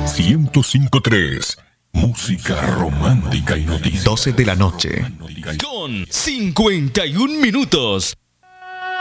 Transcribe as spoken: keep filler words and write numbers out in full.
ciento cinco punto tres. Música romántica y noticias. doce de la noche. Con cincuenta y un minutos.